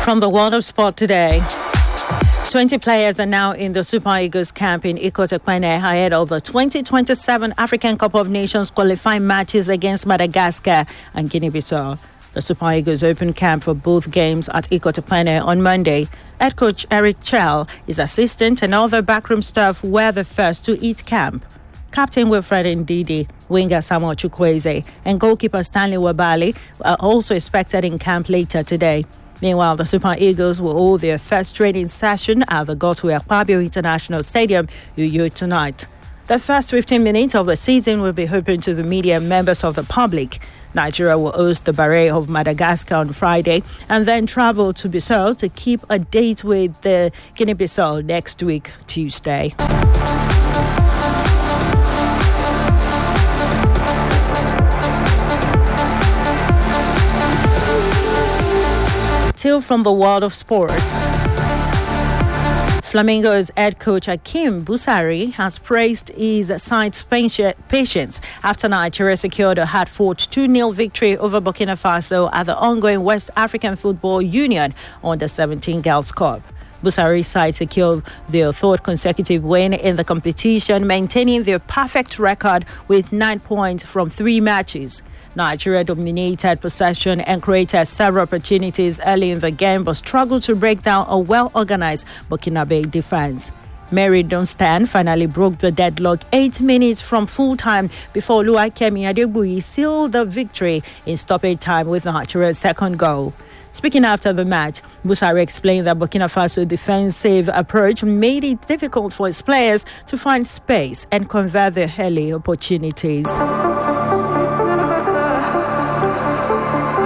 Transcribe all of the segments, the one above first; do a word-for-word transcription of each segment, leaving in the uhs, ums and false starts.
From the world of sport today, twenty players are now in the Super Eagles camp in Ikot-Ekpene ahead of the twenty twenty-seven African Cup of Nations qualifying matches against Madagascar and Guinea-Bissau. The Super Eagles opened camp for both games at Ikot-Ekpene on Monday. Head coach Eric Chell, his assistant and other backroom staff were the first to hit camp. Captain Wilfred Ndidi, winger Samuel Chukwueze, and goalkeeper Stanley Wabali are also expected in camp later today. Meanwhile, the Super Eagles will hold their first training session at the Godswill Akpabio International Stadium, Uyo, tonight. The first fifteen minutes of the season will be open to the media and members of the public. Nigeria will host the Barret of Madagascar on Friday and then travel to Bissau to keep a date with the Guinea-Bissau next week, Tuesday. Still from the world of sports, Flamingo's head coach Hakeem Busari has praised his side's patience after Nigeria secured a hard-fought two nil victory over Burkina Faso at the ongoing West African Football Union Under seventeen Girls Cup. Busari's side secured their third consecutive win in the competition, maintaining their perfect record with nine points from three matches. Nigeria dominated possession and created several opportunities early in the game, but struggled to break down a well-organized Burkinabe defense. Mary Dunstan finally broke the deadlock eight minutes from full-time before Oluwakemi Adegbuyi sealed the victory in stoppage time with Nigeria's second goal. Speaking after the match, Busari explained that Burkina Faso's defensive approach made it difficult for its players to find space and convert their early opportunities.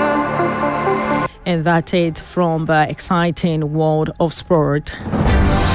And that's it from the exciting world of sport.